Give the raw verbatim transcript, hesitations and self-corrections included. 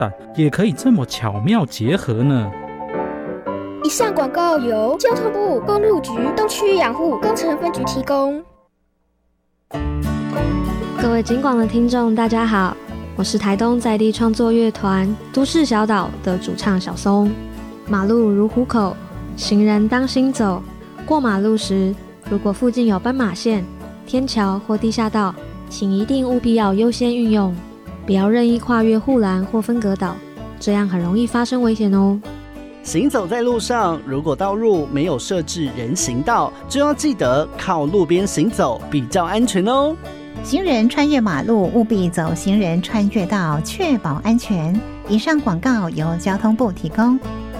但也可以这么巧妙结合呢？ 以上广告由交通部公路局东区养护工程分局提供。 各位警广的听众大家好，我是台东在地创作乐团都市小岛的主唱小松。马路如虎口，行人当心走，过马路时如果附近有斑马线、天桥或地下道，请一定务必要优先运用，不要任意跨越护栏或分隔岛，这样很容易发生危险哦。 行走在路上，如果道路没有设置人行道，就要记得靠路边行走比较安全哦。 行人穿越马路务必走行人穿越道，确保安全。以上广告由交通部提供。